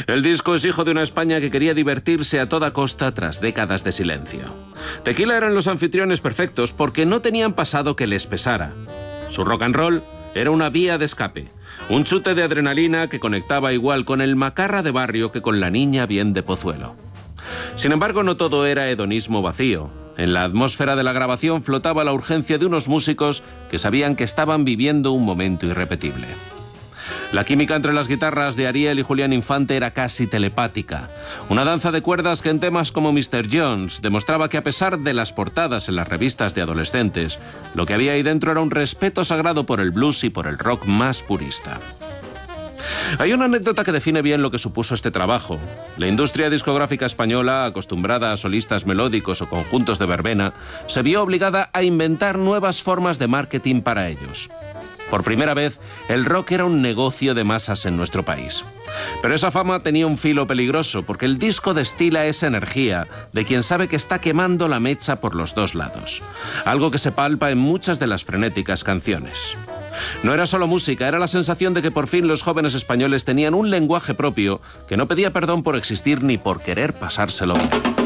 El disco es hijo de una España que quería divertirse a toda costa tras décadas de silencio. Tequila eran los anfitriones perfectos porque no tenían pasado que les pesara. Su rock and roll era una vía de escape, un chute de adrenalina que conectaba igual con el macarra de barrio que con la niña bien de Pozuelo. Sin embargo, no todo era hedonismo vacío. En la atmósfera de la grabación flotaba la urgencia de unos músicos que sabían que estaban viviendo un momento irrepetible. La química entre las guitarras de Ariel y Julián Infante era casi telepática. Una danza de cuerdas que en temas como Mr. Jones demostraba que a pesar de las portadas en las revistas de adolescentes, lo que había ahí dentro era un respeto sagrado por el blues y por el rock más purista. Hay una anécdota que define bien lo que supuso este trabajo. La industria discográfica española, acostumbrada a solistas melódicos o conjuntos de verbena, se vio obligada a inventar nuevas formas de marketing para ellos. Por primera vez, el rock era un negocio de masas en nuestro país. Pero esa fama tenía un filo peligroso, porque el disco destila esa energía de quien sabe que está quemando la mecha por los dos lados. Algo que se palpa en muchas de las frenéticas canciones. No era solo música, era la sensación de que por fin los jóvenes españoles tenían un lenguaje propio que no pedía perdón por existir ni por querer pasárselo bien.